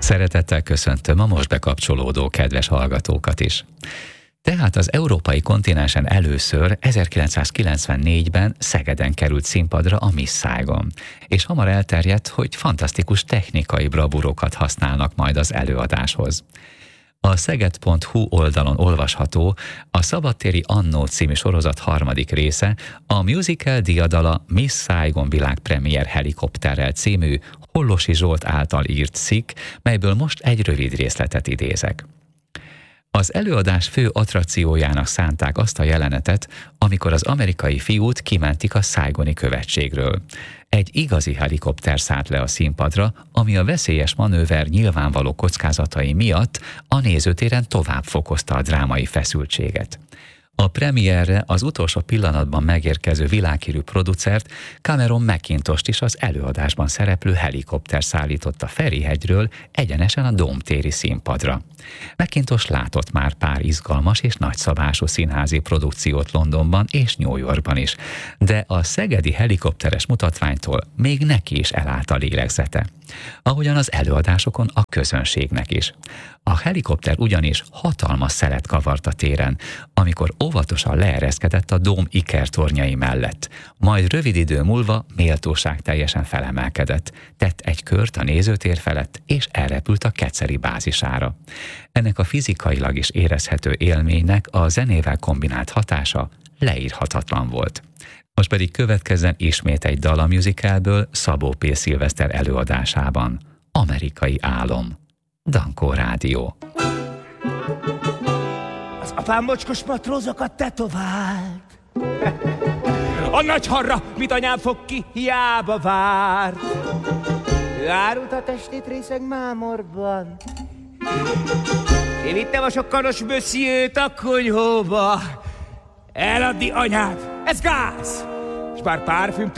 Szeretettel köszöntöm a most bekapcsolódó kedves hallgatókat is. Tehát az európai kontinensen először 1994-ben Szegeden került színpadra a Miss Saigon, és hamar elterjedt, hogy fantasztikus technikai bravúrokat használnak majd az előadáshoz. A szeged.hu oldalon olvasható a Szabadtéri Annó című sorozat harmadik része, a musical diadala Miss Saigon világpremiér helikopterrel című Hollosi Zsolt által írt cikk, melyből most egy rövid részletet idézek. Az előadás fő attrakciójának szánták azt a jelenetet, amikor az amerikai fiút kimentik a Saigoni követségről. Egy igazi helikopter szállt le a színpadra, ami a veszélyes manőver nyilvánvaló kockázatai miatt a nézőtéren tovább fokozta a drámai feszültséget. A premierre az utolsó pillanatban megérkező világhírű producert, Cameron McIntosh-t is az előadásban szereplő helikopter szállította Ferihegyről egyenesen a Dóm téri színpadra. McIntosh látott már pár izgalmas és nagyszabású színházi produkciót Londonban és New Yorkban is, de a szegedi helikopteres mutatványtól még neki is elállt a lélegzete. Ahogyan az előadásokon a közönségnek is. A helikopter ugyanis hatalmas szelet kavart a téren, amikor óvatosan leereszkedett a Dóm ikertornyai mellett, majd rövid idő múlva méltóság teljesen felemelkedett, tett egy kört a nézőtér felett, és elrepült a Keceli bázisára. Ennek a fizikailag is érezhető élménynek a zenével kombinált hatása leírhatatlan volt. Most pedig következzen ismét egy dal a musicalből Szabó P. Szilveszter előadásában. Amerikai álom. Dankó Rádió. Az apám mocskos matrózokat tetovált. A nagy harra, mit anyám fog ki, hiába várt. Ő árult a testét részeg mámorban. Én vittem a sokkanos bössziőt a konyhóba. Eladni anyád, ez gáz! S bár párfüm